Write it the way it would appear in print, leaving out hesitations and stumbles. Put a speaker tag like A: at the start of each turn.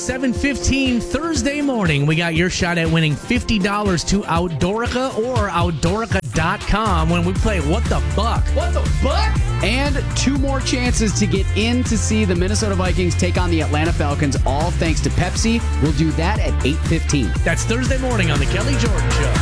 A: 7:15 Thursday morning. We got your shot at winning $50 to Outdoorica or Outdoorica.com when we play What the Buck.
B: What the buck?
C: And 2 more chances to get in to see the Minnesota Vikings take on the Atlanta Falcons, all thanks to Pepsi. We'll do that at 8:15.
A: That's Thursday morning on The Kelly Jordan Show.